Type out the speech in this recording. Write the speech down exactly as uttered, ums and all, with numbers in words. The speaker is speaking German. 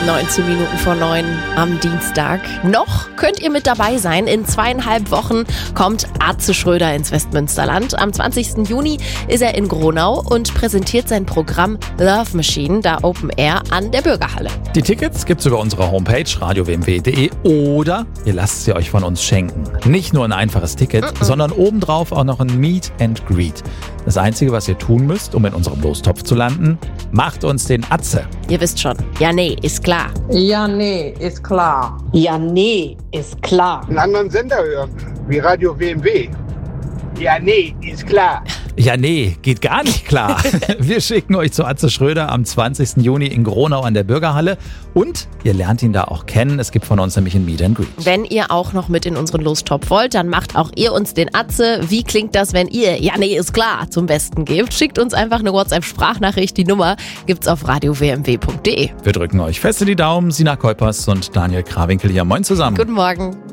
neunzehn Minuten vor neun am Dienstag. Noch könnt ihr mit dabei sein. In zweieinhalb Wochen kommt Atze Schröder ins Westmünsterland. Am zwanzigsten Juni ist er in Gronau und präsentiert sein Programm Love Machine, da Open Air an der Bürgerhalle. Die Tickets gibt's über unsere Homepage radio w m w punkt d e oder ihr lasst sie euch von uns schenken. Nicht nur ein einfaches Ticket, mm-mm. sondern obendrauf auch noch ein Meet and Greet. Das Einzige, was ihr tun müsst, um in unserem Lostopf zu landen, macht uns den Atze. Ihr wisst schon. Ja, nee, ist klar. Ja, nee, ist klar. Ja, nee, ist klar. Einen anderen Sender hören, wie Radio W M W. Ja, nee, ist klar. Ja, nee, geht gar nicht klar. Wir schicken euch zu Atze Schröder am zwanzigsten Juni in Gronau an der Bürgerhalle und ihr lernt ihn da auch kennen. Es gibt von uns nämlich ein Meet and Greet. Wenn ihr auch noch mit in unseren Lostopf wollt, dann macht auch ihr uns den Atze. Wie klingt das, wenn ihr Ja, nee, ist klar zum Besten gebt? Schickt uns einfach eine WhatsApp-Sprachnachricht. Die Nummer gibt's auf radio w m w punkt d e. Wir drücken euch fest in die Daumen. Sina Kuipers und Daniel Krawinkel hier. Moin zusammen. Guten Morgen.